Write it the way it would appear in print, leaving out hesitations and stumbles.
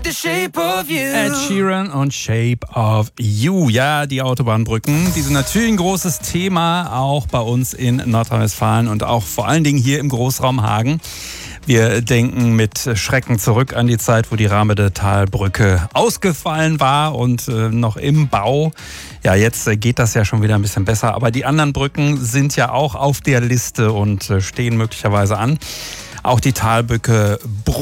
the shape of you. Ed Sheeran und Shape of You. Ja, die Autobahnbrücken, die sind natürlich ein großes Thema, auch bei uns in Nordrhein-Westfalen und auch vor allen Dingen hier im Großraum Hagen. Wir denken mit Schrecken zurück an die Zeit, wo die Rahmedetalbrücke ausgefallen war und noch im Bau. Ja, jetzt geht das ja schon wieder ein bisschen besser, aber die anderen Brücken sind ja auch auf der Liste und stehen möglicherweise an. Auch die Talbrücke